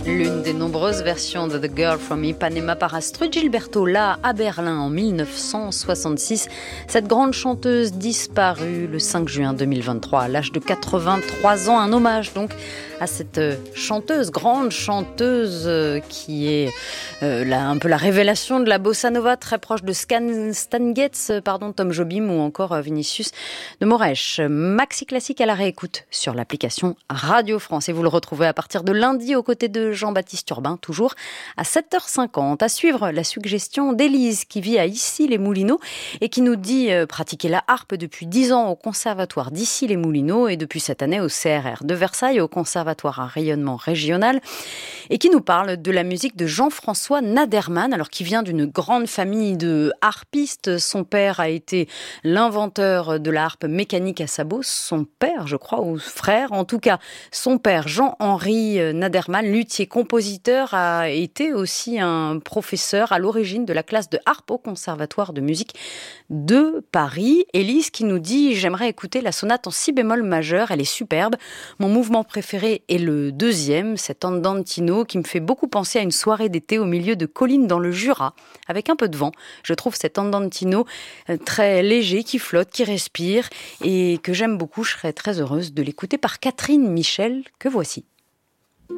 L'une des nombreuses versions de The Girl from Ipanema par Astrud Gilberto, là, à Berlin, en 1966. Cette grande chanteuse disparue le 5 juin 2023, à l'âge de 83 ans. Un hommage, donc, à cette chanteuse, grande chanteuse, qui est un peu la révélation de la bossa nova, très proche de Stan Getz, Tom Jobim ou encore Vinicius de Moraes. Maxi classique à la réécoute sur l'application Radio France. Et vous le retrouvez à partir de lundi aux côtés de Jean-Baptiste Urbain, toujours à 7h50. À suivre la suggestion d'Élise qui vit à Issy-les-Moulineaux et qui nous dit pratiquer la harpe depuis 10 ans au conservatoire d'Issy-les-Moulineaux et depuis cette année au CRR de Versailles, au conservatoire à rayonnement régional, et qui nous parle de la musique de Jean-François Naderman, alors qui vient d'une grande famille de harpistes. Son père a été l'inventeur de la harpe mécanique à sabot, son père, je crois, ou frère, en tout cas, son père Jean-Henri Naderman, luthier compositeur, a été aussi un professeur à l'origine de la classe de harpe au Conservatoire de musique de Paris. Élise qui nous dit « J'aimerais écouter la sonate en si bémol majeur, elle est superbe. Mon mouvement préféré est le deuxième, cet andantino qui me fait beaucoup penser à une soirée d'été au milieu de collines dans le Jura, avec un peu de vent. Je trouve cet andantino très léger, qui flotte, qui respire et que j'aime beaucoup. Je serais très heureuse de l'écouter par Catherine Michel, que voici.